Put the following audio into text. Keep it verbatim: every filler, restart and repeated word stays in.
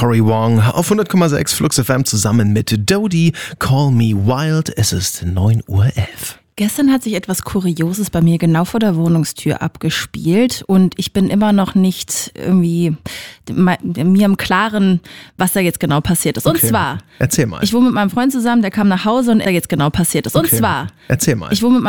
Cory Wong auf hundert Komma sechs Flux F M zusammen mit Dodie. Call Me Wild. Es ist neun Uhr elf. Gestern hat sich etwas Kurioses bei mir genau vor der Wohnungstür abgespielt und ich bin immer noch nicht irgendwie mir im Klaren, was da jetzt genau passiert ist. Und Okay. zwar, Erzähl mal. ich wohne mit meinem Freund zusammen, der kam nach Hause und er jetzt genau passiert ist. Und Okay. zwar, Erzähl mal. ich wohne mit